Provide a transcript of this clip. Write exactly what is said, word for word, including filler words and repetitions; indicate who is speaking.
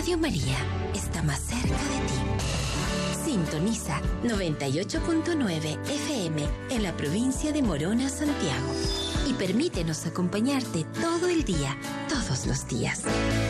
Speaker 1: Radio María está más cerca de ti. Sintoniza noventa y ocho punto nueve F M en la provincia de Morona, Santiago. Y permítenos acompañarte todo el día, todos los días.